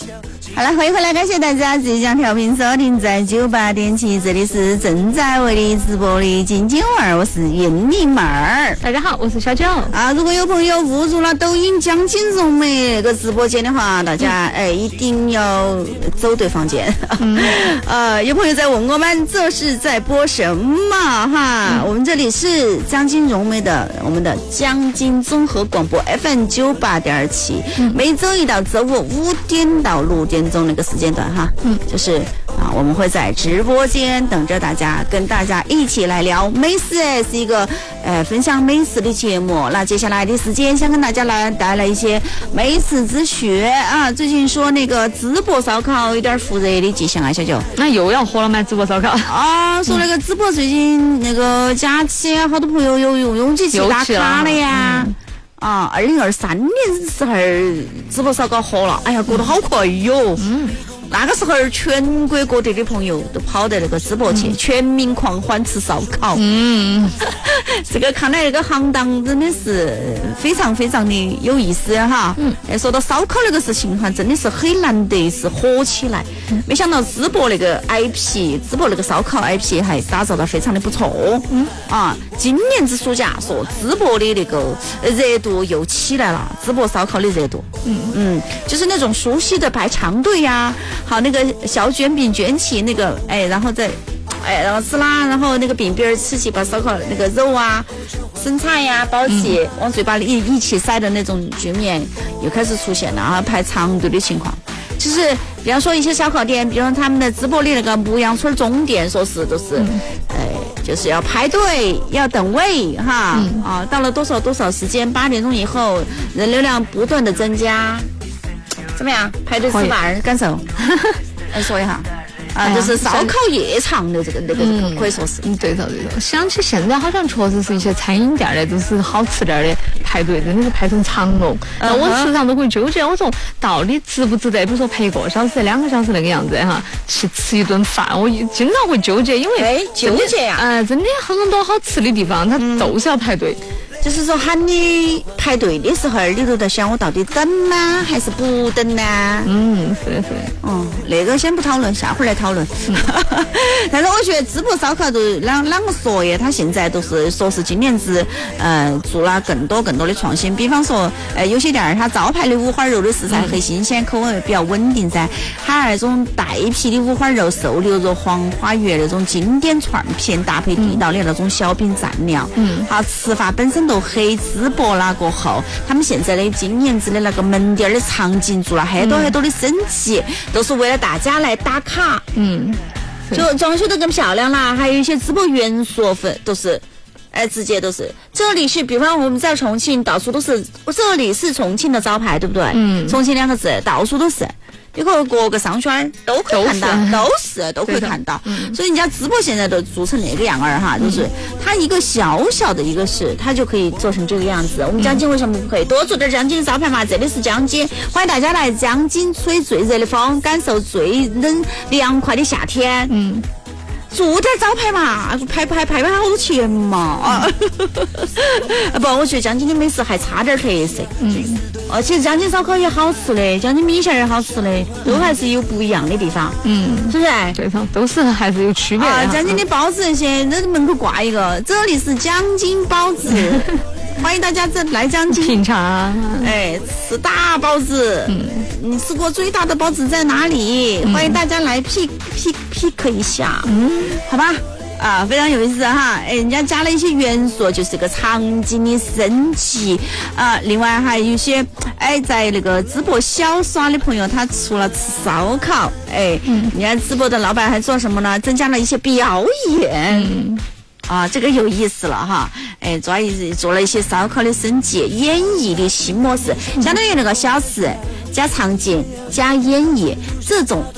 好了，欢迎回来，感谢大家即将调频收听在98.7，这里是正在为你直播的金金儿，我是袁丽妹儿。 大家好，我是小九啊。如果有朋友误入了抖音江金融美那个直播间的话，大家一定要走对房间。有朋友在问我们这是在播什么哈？我们这里是江金融美的我们的江金综合广播 FM 98.7，每周一到周五5点到6点钟那个时间段哈，就是我们会在直播间等着大家，跟大家一起来聊美食，是一个分享美食的节目。那接下来的时间，想跟大家来带来一些美食之学啊。最近说那个淄博烧烤有点复热的迹象啊，小九。 那又要火了吗？淄博烧烤啊，说那个淄博最近那个假期啊，好多朋友有拥挤去打卡了呀。2023年时候淄博烧烤火了，哎呀，过得好快哟。那个时候全国各地的朋友都跑到那个淄博去，全民狂欢吃烧烤。这个看来那个行当真的是非常非常的有意思哈。说到烧烤那个事情哈，真的是很难得是火起来。没想到淄博那个 IP， 淄博那个烧烤 IP 还打造得非常的不错。今年子暑假说淄博的那个热度又起来了，淄博烧烤的热度。就是那种熟悉的排长队呀。好，那个小卷饼卷起那个，然后撕拉，然后那个饼边吃起，把烧烤那个肉啊、生菜呀包起，往嘴巴里一起塞的那种局面又开始出现了啊，排长队的情况。就是比方说一些烧烤店，比如说他们的淄博的那个牧羊村总店，说是都是，就是要排队要等位哈，到了多少时间，8点钟以后人流量不断的增加。怎么样？排队吃饭感受？来说一下就是烧烤夜场的这个可以说是。 对头。想起现在好像确实是一些餐饮店的，就是好吃点的排队真的是排成长龙。我时常都会纠结，我说到底值不值得？比如说排1个小时、2个小时那个样子哈，去吃一顿饭，我经常会纠结，因为纠结啊， 真的很多好吃的地方，它都是要排队。 就是说喊你排队的时候，你都在想我到底等吗还是不等呢？ 是。 那个先不讨论，下会儿来讨论。但是我觉得淄博烧烤都啷个说呀？他现在都是说是今年子做了更多的创新，比方说有些店儿它招牌的五花肉的食材很新鲜，口味比较稳定噻。还有那种带皮的五花肉、瘦牛肉、黄花鱼那种经典串片，搭配地道的那种小饼蘸料。好，吃法本身都很淄博了。过后他们现在的今年子的那个门店的场景做了很多的升级，都是为了大家来打卡。就装修得更漂亮啦，还有一些淄博元素都是直接都是。这里是比方我们在重庆到处都是，这里是重庆的招牌，对不对？重庆2个字到处都是。你可以过个商圈都可以看到，都可以看到。所以人家淄博现在都做成那个样儿哈，就是它一个小小的一个市，它就可以做成这个样子。我们江津为什么不可以多做点江津的招牌嘛？这里是江津，欢迎大家来江津吹最热的风，感受最凉快的夏天。做点招牌嘛，排好多钱嘛。不，我觉得江津的美食还差点特色。其实江津烧烤也好吃的，江津米线也好吃的，都还是有不一样的地方。是不是？ 对头，都是还是有区别的。 江津的包子那些，那门口挂一个，这里是江津包子。欢迎大家来江津品尝， 吃大包子。你吃过最大的包子在哪里？欢迎大家来 pick 一下。好吧。非常有意思哈，人家加了一些元素，就是个场景的升级另外还有一些在那个淄博小耍的朋友，他除了吃烧烤，人家淄博的老板还做什么呢？增加了一些表演。这个有意思了哈，做了一些烧烤的升级，演绎的新模式，相当于那个小吃加场景加演绎这种